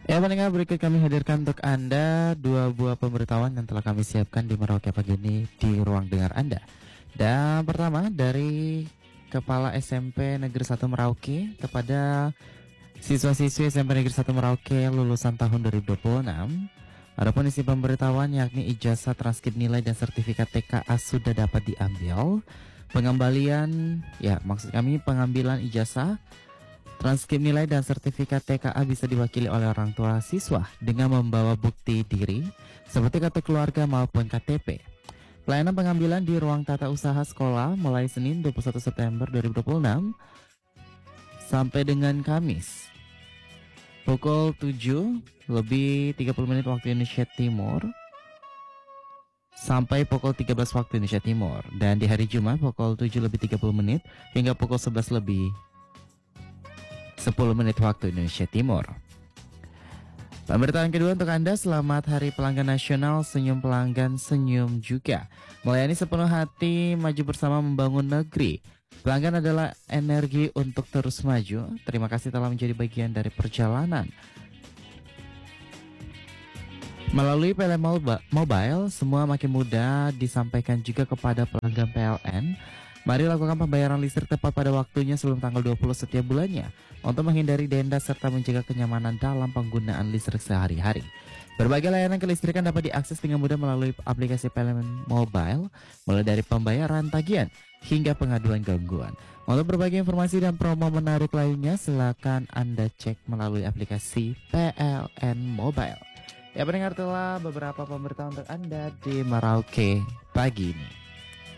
Ya, pendengar, berikut kami hadirkan untuk Anda dua buah pemberitahuan yang telah kami siapkan di Merauke pagi ini di ruang dengar Anda. Dan pertama dari Kepala SMP Negeri 1 Merauke kepada siswa-siswi SMP Negeri 1 Merauke lulusan tahun 2026. Adapun isi pemberitahuan yakni ijazah, transkrip nilai dan sertifikat TKA sudah dapat diambil. Pengembalian, ya maksud kami pengambilan ijazah, transkrip nilai dan sertifikat TKA bisa diwakili oleh orang tua siswa dengan membawa bukti diri seperti kartu keluarga maupun KTP. Pelayanan pengambilan di ruang tata usaha sekolah mulai Senin 21 September 2026 sampai dengan Kamis pukul 7 lebih 30 menit waktu Indonesia Timur sampai pukul 13 waktu Indonesia Timur, dan di hari Jumat pukul 7 lebih 30 menit hingga pukul 11 lebih 10 menit waktu Indonesia Timur. Pemberitaan kedua untuk Anda, selamat Hari Pelanggan Nasional. Senyum pelanggan, senyum juga. Melayani sepenuh hati, maju bersama membangun negeri. Pelanggan adalah energi untuk terus maju. Terima kasih telah menjadi bagian dari perjalanan. Melalui PLN Mobile, semua makin mudah disampaikan juga kepada pelanggan PLN. Mari lakukan pembayaran listrik tepat pada waktunya sebelum tanggal 20 setiap bulannya untuk menghindari denda serta menjaga kenyamanan dalam penggunaan listrik sehari-hari. Berbagai layanan kelistrikan dapat diakses dengan mudah melalui aplikasi PLN Mobile, mulai dari pembayaran tagihan hingga pengaduan gangguan. Untuk berbagai informasi dan promo menarik lainnya, silakan Anda cek melalui aplikasi PLN Mobile. Ya, pendengar, telah beberapa pemberitahuan untuk Anda di Merauke pagi ini.